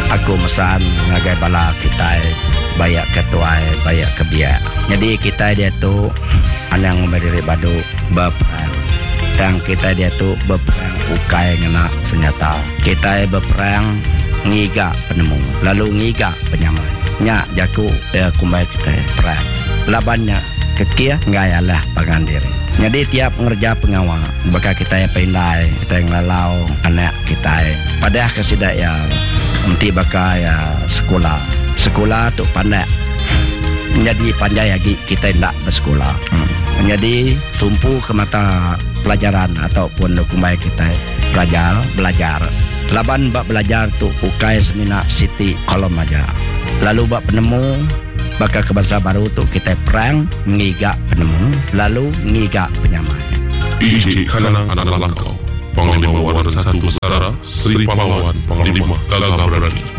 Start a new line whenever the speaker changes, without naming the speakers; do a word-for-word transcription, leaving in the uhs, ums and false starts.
aku mesan ngagai bala kita bayak ketua bayak kebiak. Jadi kita dia tu anang berdiri badu berperang. Dan kita dia tu berperang ukai ngena senjata. Kita berperang ngiga penemu, lalu ngiga penyamai. Nya jaku dia kumbai kita perang. Labannya kekia ngayalah pangan diri. Jadi tiap ngerja pengawal bakal kita yang pindai, kita yang lalau anak kita. Padahal kesidak ya nanti bakal ya sekolah. Sekolah tu pandai. Menjadi pandai lagi kita tidak bersekolah. Hmm. Menjadi tumpu ke mata pelajaran ataupun kumbai kita belajar, belajar. Laban bak belajar tu ukai semina Siti kolom aja. Lalu bak penemu bakal ke bangsa baru tu kita perang ngigak penemu lalu ngigak penyamai.
Iji Kanang adalah kau Panglima Waran Satu Besara Sri Pahlawan Panglima Gagah Berani.